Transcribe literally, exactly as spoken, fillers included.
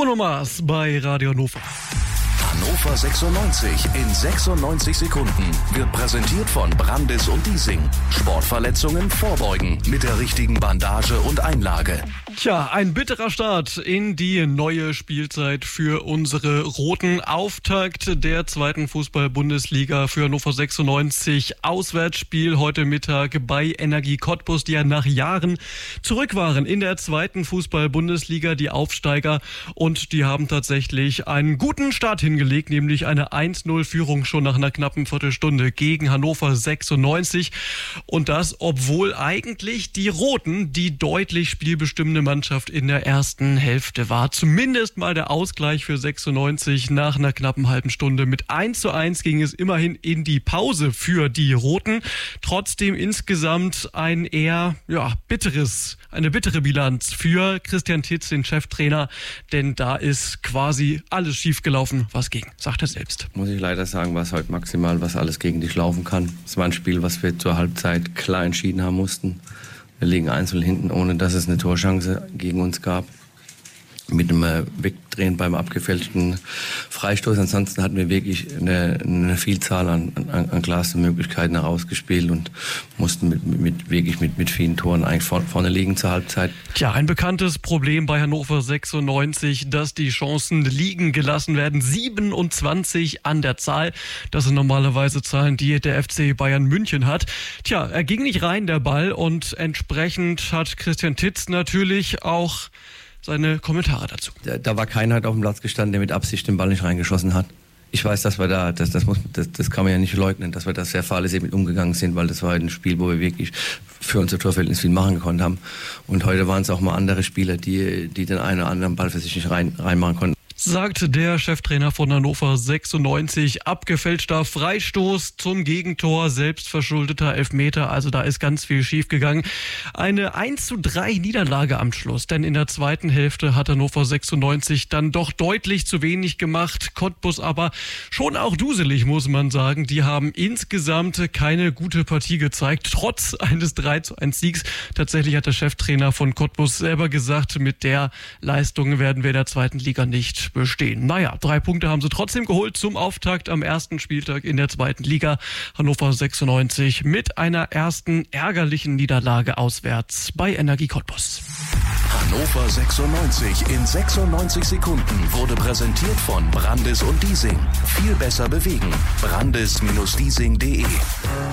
Bruno Mars bei Radio Hannover. Hannover sechsundneunzig in sechsundneunzig Sekunden wird präsentiert von Brandis und Diesing. Sportverletzungen vorbeugen mit der richtigen Bandage und Einlage. Tja, ein bitterer Start in die neue Spielzeit für unsere Roten. Auftakt der zweiten Fußball-Bundesliga für Hannover sechsundneunzig. Auswärtsspiel heute Mittag bei Energie Cottbus, die ja nach Jahren zurück waren in der zweiten Fußball-Bundesliga, die Aufsteiger. Und die haben tatsächlich einen guten Start hingelegt, nämlich eine eins null Führung schon nach einer knappen Viertelstunde gegen Hannover sechsundneunzig. Und das, obwohl eigentlich die Roten die deutlich spielbestimmende Mannschaft in der ersten Hälfte war. Zumindest mal der Ausgleich für sechsundneunzig nach einer knappen halben Stunde. Mit eins zu eins ging es immerhin in die Pause für die Roten. Trotzdem insgesamt ein eher ja, bitteres, eine bittere Bilanz für Christian Titz, den Cheftrainer, denn da ist quasi alles schiefgelaufen, was ging, sagt er selbst. Muss ich leider sagen, war es heute maximal, was alles gegen dich laufen kann. Es war ein Spiel, was wir zur Halbzeit klar entschieden haben mussten. Wir liegen einzeln hinten, ohne dass es eine Torchance gegen uns gab. Mit einem Wegdrehen beim abgefälschten Freistoß. Ansonsten hatten wir wirklich eine, eine Vielzahl an, an, an Möglichkeiten herausgespielt und mussten mit, mit, wirklich mit, mit vielen Toren eigentlich vor, vorne liegen zur Halbzeit. Tja, ein bekanntes Problem bei Hannover sechsundneunzig, dass die Chancen liegen gelassen werden. siebenundzwanzig an der Zahl. Das sind normalerweise Zahlen, die der F C Bayern München hat. Tja, er ging nicht rein, der Ball, und entsprechend hat Christian Titz natürlich auch seine Kommentare dazu. Da, da war keiner auf dem Platz gestanden, der mit Absicht den Ball nicht reingeschossen hat. Ich weiß, dass wir da, das, das, muss, das, das kann man ja nicht leugnen, dass wir da sehr fahrlässig mit umgegangen sind, weil das war ein Spiel, wo wir wirklich für unser Torverhältnis viel machen gekonnt haben. Und heute waren es auch mal andere Spieler, die, die den einen oder anderen Ball für sich nicht rein, reinmachen konnten. Sagt der Cheftrainer von Hannover sechsundneunzig. Abgefälschter Freistoß zum Gegentor, selbstverschuldeter Elfmeter, also da ist ganz viel schiefgegangen. Eine eins zu drei Niederlage am Schluss, denn in der zweiten Hälfte hat Hannover sechsundneunzig dann doch deutlich zu wenig gemacht. Cottbus aber schon auch duselig, muss man sagen. Die haben insgesamt keine gute Partie gezeigt, trotz eines drei zu eins Siegs. Tatsächlich hat der Cheftrainer von Cottbus selber gesagt, mit der Leistung werden wir in der zweiten Liga nicht bestehen. Naja, drei Punkte haben sie trotzdem geholt zum Auftakt am ersten Spieltag in der zweiten Liga. Hannover sechsundneunzig mit einer ersten ärgerlichen Niederlage auswärts bei Energie Cottbus. Hannover sechsundneunzig in sechsundneunzig Sekunden wurde präsentiert von Brandis und Diesing. Viel besser bewegen. Brandis Diesing punkt de